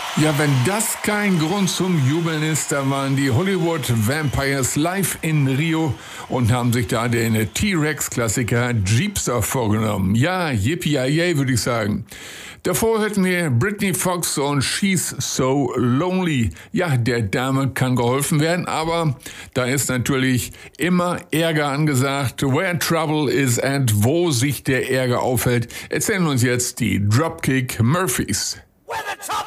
Ja, wenn das kein Grund zum Jubeln ist, da waren die Hollywood Vampires live in Rio und haben sich da den T-Rex-Klassiker Jeepster vorgenommen. Ja, yippie-yay, würde ich sagen. Davor hörten wir Britney Fox und She's So Lonely. Ja, der Dame kann geholfen werden, aber da ist natürlich immer Ärger angesagt. Where trouble is and wo sich der Ärger aufhält, erzählen uns jetzt die Dropkick Murphys.